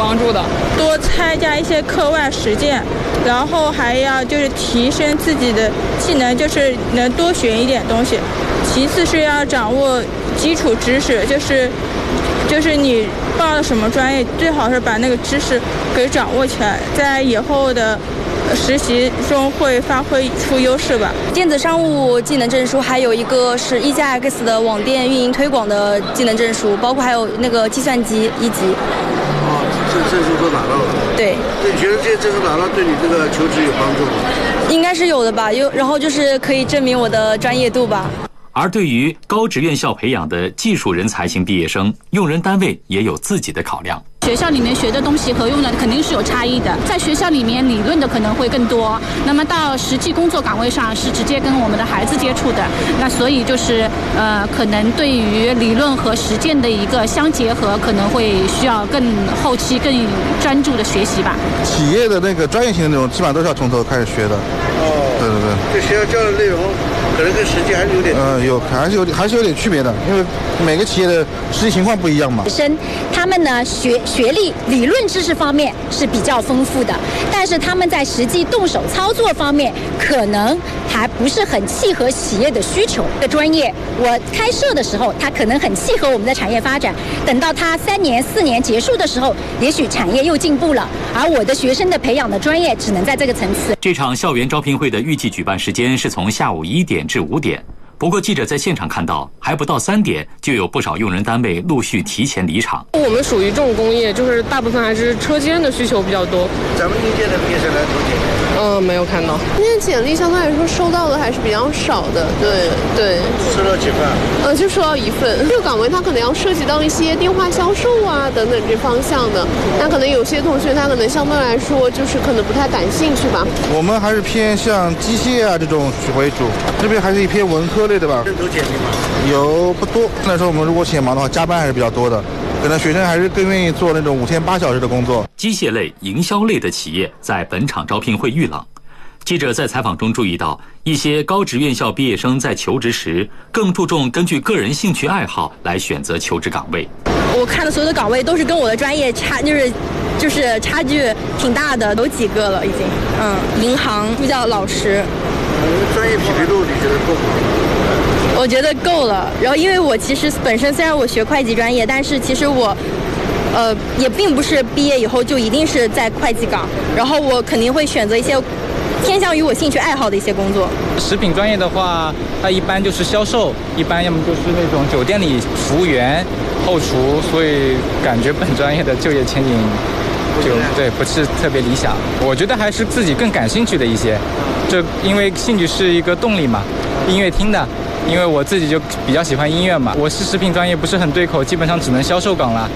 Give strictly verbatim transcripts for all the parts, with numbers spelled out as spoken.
帮助的。 多参加一些课外实践，然后还要就是提升自己的技能，就是能多学一点东西。其次是要掌握基础知识，就是就是你报了什么专业，最好是把那个知识给掌握起来，在以后的实习中会发挥出优势吧。 电子商务技能证书，还有一个是 E J X 的网店运营推广的技能证书，包括还有那个计算机一级。 哦，这证书都拿到了。 对。 那你觉得这些证书拿到对你这个求职有帮助吗？ 应该是有的吧，有，然后就是可以证明我的专业度吧。 而对于高职院校培养的技术人才型毕业生，用人单位也有自己的考量。 学校里面学的东西和用的肯定是有差异的，在学校里面理论的可能会更多，那么到实际工作岗位上是直接跟我们的孩子接触的，那所以就是呃，可能对于理论和实践的一个相结合，可能会需要更后期更专注的学习吧。 企业的那个专业性的内容，基本上都是要从头开始学的。 哦， 对对对， 这学校教的内容可能跟实际还是有点， 呃，有还是有还是有点区别的，因为每个企业的实际情况不一样嘛。 学生他们呢学学历理论知识方面是比较丰富的，但是他们在实际动手操作方面可能还不是很契合企业的需求。这个专业我开设的时候，它可能很契合我们的产业发展，等到它三年四年结束的时候，也许产业又进步了，而我的学生的培养的专业只能在这个层次。 这场校园招聘会的预计举办时间是从下午一点至五点。不过记者在现场看到，还不到三点，就有不少用人单位陆续提前离场。 我们属于重工业，就是大部分还是车间的需求比较多。 咱们应届的毕业生来投简历？ 嗯、呃，没有看到。 今天简历相对来说收到的还是比较少的，对对。 收到几份？ 呃，就收到一份。这个岗位它可能要涉及到一些电话销售啊等等这方向的，那可能有些同学他可能相对来说就是可能不太感兴趣吧。 我们还是偏向机械啊这种为主，这边还是一偏文科类的吧。 投简历吗？ 有不多。那时候我们如果且忙的话，加班还是比较多的。可能学生还是更愿意做那种五天八小时的工作。 机械类、营销类的企业在本场招聘会遇冷。记者在采访中注意到，一些高职院校毕业生在求职时更注重根据个人兴趣爱好来选择求职岗位。 我看的所有的岗位都是跟我的专业差，就是就是差距挺大的，有几个了已经。嗯，银行、助教、老师。 专业匹配度你觉得够吗？ 我觉得够了。然后因为我其实本身虽然我学会计专业，但是其实我呃也并不是毕业以后就一定是在会计岗，然后我肯定会选择一些偏向于我兴趣爱好的一些工作。 食品专业的话，它一般就是销售，一般要么就是那种酒店里服务员、后厨，所以感觉本专业的就业前景就对不是特别理想。我觉得还是自己更感兴趣的一些，这因为兴趣是一个动力嘛，音乐厅的。因为我自己就比较喜欢音乐嘛，我是食品专业不是很对口，基本上只能销售岗了。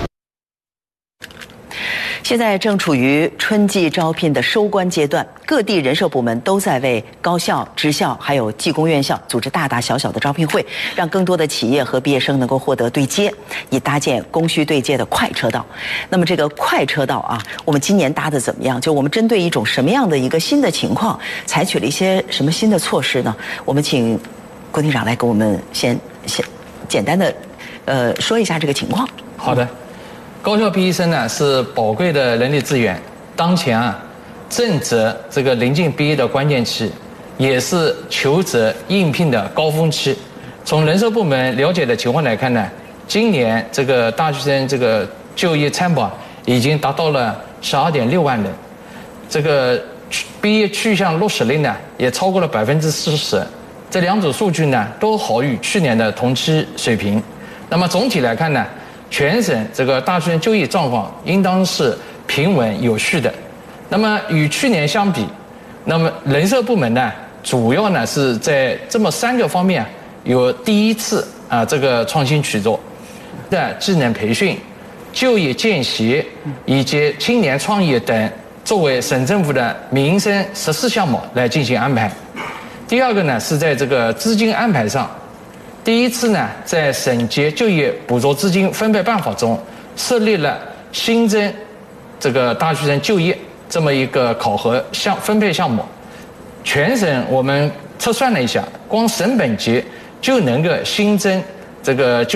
现在正处于春季招聘的收官阶段，各地人社部门都在为高校、职校还有技工院校组织大大小小的招聘会，让更多的企业和毕业生能够获得对接，以搭建供需对接的快车道。那么这个快车道啊，我们今年搭的怎么样？就我们针对一种什么样的一个新的情况，采取了一些什么新的措施呢？我们请郭厅长来给我们先先简单的呃说一下这个情况。 好的，高校毕业生呢是宝贵的人力资源，当前啊正值这个临近毕业的关键期，也是求职应聘的高峰期。从人社部门了解的情况来看呢，今年这个大学生这个就业参保已经达到了十二点六万人，这个毕业去向落实率呢也超过了百分之四十。这两组数据呢都好于去年的同期水平。那么总体来看呢，全省这个大学生就业状况应当是平稳有序的。那么与去年相比，那么人社部门呢主要呢是在这么三个方面有第一次啊这个创新举措的技能培训、就业见习以及青年创业等，作为省政府的民生十四项目来进行安排。第二个呢是在这个资金安排上，第一次呢在省级就业补助资金分配办法中设立了新增这个大学生就业这么一个考核项分配项目，全省我们测算了一下，光省本级就能够新增这个